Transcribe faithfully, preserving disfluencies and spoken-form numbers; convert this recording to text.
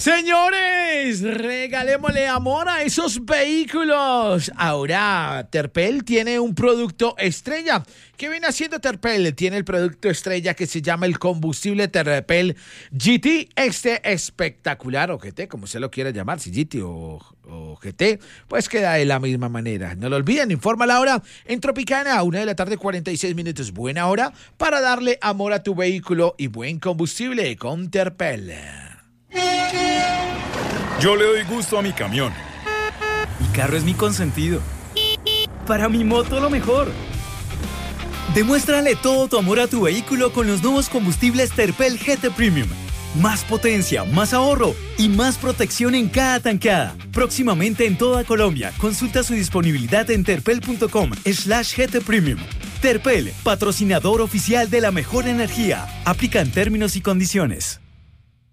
Señores, regalémosle amor a esos vehículos. Ahora Terpel tiene un producto estrella. ¿Qué viene haciendo Terpel? Tiene el producto estrella que se llama el combustible Terpel G T. Este espectacular, o G T, como se lo quiera llamar, si G T o, o G T, pues queda de la misma manera. No lo olviden, informa la hora en Tropicana, a una de la tarde, cuarenta y seis minutos. Buena hora para darle amor a tu vehículo y buen combustible con Terpel. Yo le doy gusto a mi camión. Mi carro es mi consentido. Para mi moto lo mejor. Demuéstrale todo tu amor a tu vehículo con los nuevos combustibles Terpel G T Premium. Más potencia, más ahorro y más protección en cada tanqueada. Próximamente en toda Colombia. Consulta su disponibilidad en terpel.com slash GT Premium. Terpel, patrocinador oficial de la mejor energía. Aplican términos y condiciones.